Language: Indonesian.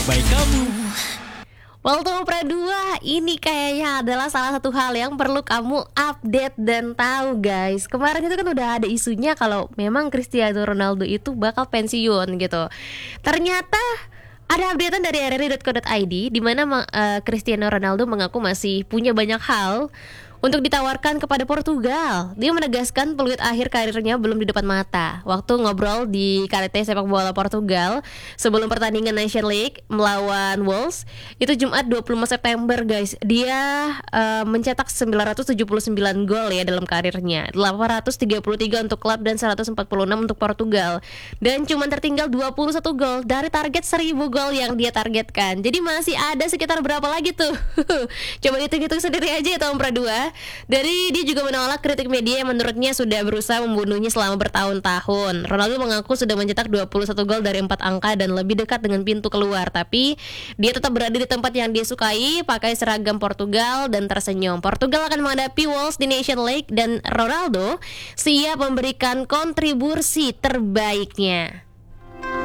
terbaik kamu. Well, tuh Pra 2 ini kayaknya adalah salah satu hal yang perlu kamu update dan tahu guys. Kemarin itu kan udah ada isunya kalau memang Cristiano Ronaldo itu bakal pensiun gitu. Ternyata ada updatean dari rri.co.id di mana Cristiano Ronaldo mengaku masih punya banyak hal untuk ditawarkan kepada Portugal. Dia menegaskan peluit akhir karirnya belum di depan mata. Waktu ngobrol di KRT sepak bola Portugal sebelum pertandingan Nation League melawan Wolves, itu Jumat 25 September guys. Dia mencetak 979 gol ya dalam karirnya. 833 untuk klub dan 146 untuk Portugal. Dan cuma tertinggal 21 gol dari target 1000 gol yang dia targetkan. Jadi masih ada sekitar berapa lagi tuh? Coba hitung-hitung sendiri aja ya Tom Pradua. Dari dia juga menolak kritik media yang menurutnya sudah berusaha membunuhnya selama bertahun-tahun. Ronaldo mengaku sudah mencetak 21 gol dari 4 angka dan lebih dekat dengan pintu keluar. Tapi dia tetap berada di tempat yang dia sukai, pakai seragam Portugal dan tersenyum. Portugal akan menghadapi Wolves di Nation League dan Ronaldo siap memberikan kontribusi terbaiknya.